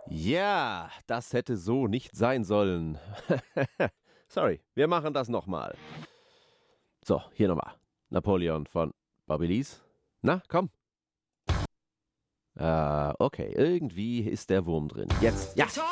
Ja, das hätte so nicht sein sollen. Sorry, wir machen das nochmal. So, hier nochmal. Napoleon von Bobby Lees. Na, komm. Okay, irgendwie ist der Wurm drin. Jetzt, ja.